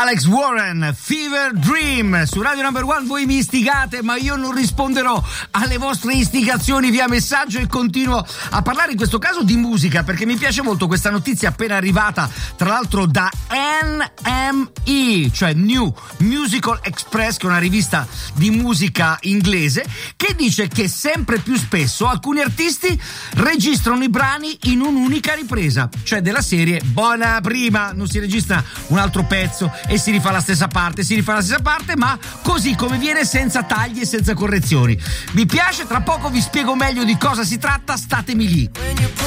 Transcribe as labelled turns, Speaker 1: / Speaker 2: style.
Speaker 1: Alex Warren, Fever Dream, su Radio Number One. Voi mi istigate, ma io non risponderò alle vostre istigazioni via messaggio e continuo a parlare in questo caso di musica, perché mi piace molto questa notizia appena arrivata, tra l'altro da NME, cioè New Musical Express, che è una rivista di musica inglese, che dice che sempre più spesso alcuni artisti registrano i brani in un'unica ripresa, cioè della serie buona prima, non si registra un altro pezzo e si rifà la stessa parte, ma così come viene, senza tagli e senza correzioni. Mi piace, tra poco vi spiego meglio di cosa si tratta, statemi lì.